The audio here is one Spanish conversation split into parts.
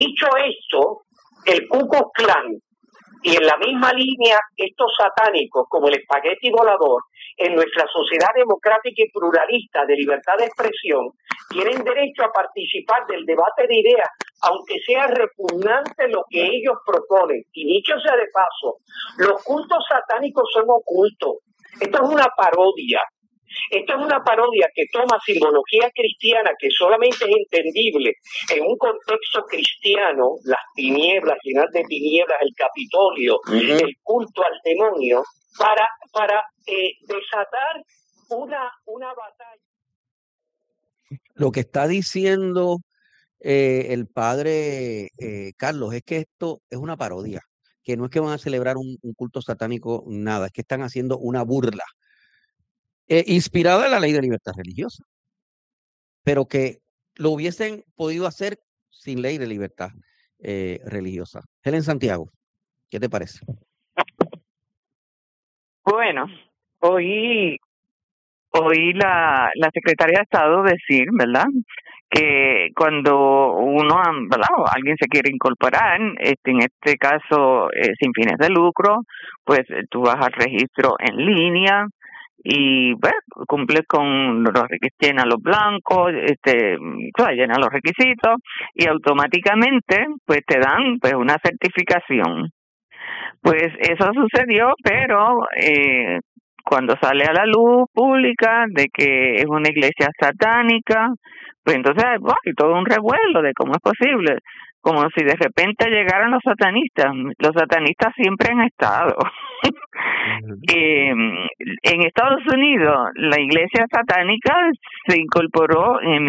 Dicho esto, el Ku Klux Klan y en la misma línea estos satánicos como el espagueti volador en nuestra sociedad democrática y pluralista de libertad de expresión tienen derecho a participar del debate de ideas, aunque sea repugnante lo que ellos proponen. Y dicho sea de paso, los cultos satánicos son ocultos. Esto es una parodia. Esto es una parodia que toma simbología cristiana que solamente es entendible en un contexto cristiano, las tinieblas, llenar de tinieblas el Capitolio, el culto al demonio, para desatar una batalla. Lo que está diciendo el padre Carlos es que esto es una parodia, que no es que van a celebrar un culto satánico, nada, es que están haciendo una burla inspirada en la ley de libertad religiosa, pero que lo hubiesen podido hacer sin ley de libertad religiosa. Helen Santiago, ¿qué te parece? Bueno, oí la secretaria de Estado decir, ¿verdad?, que cuando ¿verdad?, alguien se quiere incorporar, en este caso sin fines de lucro, pues tú vas al registro en línea y pues cumples con los requisitos, llenas los blancos, llenas los requisitos y automáticamente pues te dan pues una certificación. Pues eso sucedió, pero cuando sale a la luz pública de que es una iglesia satánica, pues entonces hay todo un revuelo de cómo es posible, como si de repente llegaran los satanistas. Los satanistas siempre han estado. En Estados Unidos, la iglesia satánica se incorporó en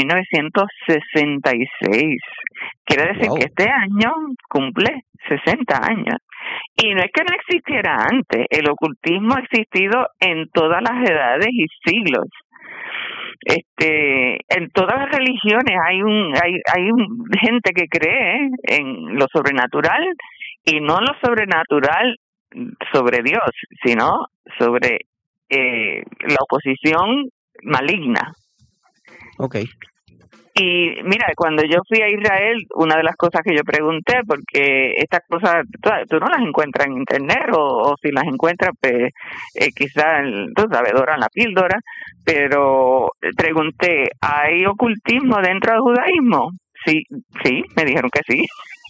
1966. Quiere decir que este año cumple 60 años. Y no es que no existiera antes, el ocultismo ha existido en todas las edades y siglos. En todas las religiones hay gente que cree en lo sobrenatural, y no lo sobrenatural sobre Dios, sino sobre la oposición maligna. Okay. Y mira, cuando yo fui a Israel, una de las cosas que yo pregunté, porque estas cosas tú no las encuentras en internet, o si las encuentras, pues quizás tú sabes, doran la píldora, pero pregunté, ¿hay ocultismo dentro del judaísmo? Sí, me dijeron que sí.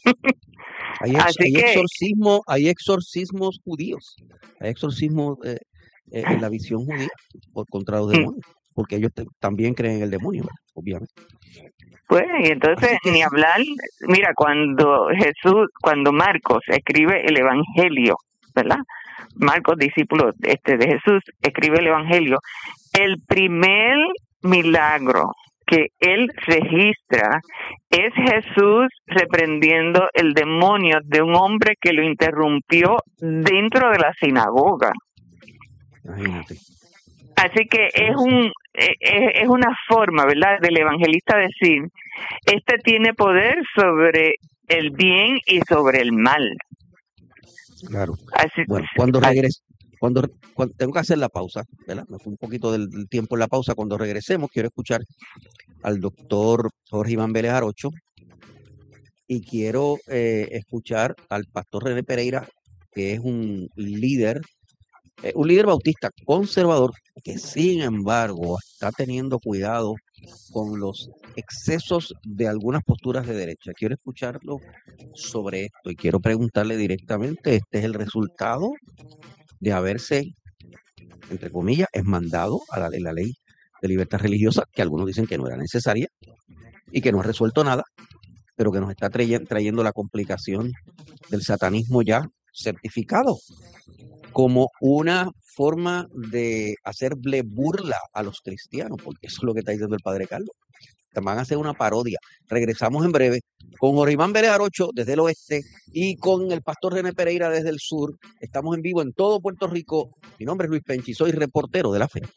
Hay exorcismos judíos, hay exorcismos en la visión judía contra los demonios, porque ellos también creen en el demonio, obviamente. Pues, y entonces, ni hablar, mira, cuando Marcos escribe el Evangelio, ¿verdad? Marcos, discípulo de Jesús, escribe el Evangelio. El primer milagro que él registra es Jesús reprendiendo el demonio de un hombre que lo interrumpió dentro de la sinagoga. Imagínate. Así que es una forma, ¿verdad?, del evangelista decir, tiene poder sobre el bien y sobre el mal. Claro. Bueno, cuando tengo que hacer la pausa, ¿verdad? Me fue un poquito del tiempo en la pausa. Cuando regresemos, quiero escuchar al doctor Jorge Iván Vélez Arocho y quiero escuchar al pastor René Pereira, que es un líder bautista conservador que sin embargo está teniendo cuidado con los excesos de algunas posturas de derecha. Quiero escucharlo sobre esto y quiero preguntarle directamente, ¿este es el resultado de haberse, entre comillas, esmandado a la ley de libertad religiosa, que algunos dicen que no era necesaria y que no ha resuelto nada, pero que nos está trayendo la complicación del satanismo ya certificado como una forma de hacerle burla a los cristianos, porque eso es lo que está diciendo el padre Carlos? Van a hacer una parodia. Regresamos en breve con Jorge Iván Vélez Arocho desde el oeste y con el pastor René Pereira desde el sur. Estamos en vivo en todo Puerto Rico. Mi nombre es Luis Penchi, soy reportero de la fe.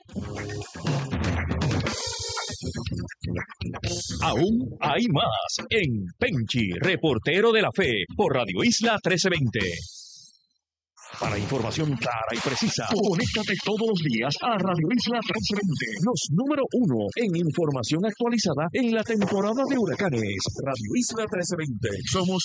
Aún hay más en Penchi, reportero de la fe, por Radio Isla 1320. Para información clara y precisa, conéctate todos los días a Radio Isla 1320, los número 1 en información actualizada en la temporada de huracanes. Radio Isla 1320. Somos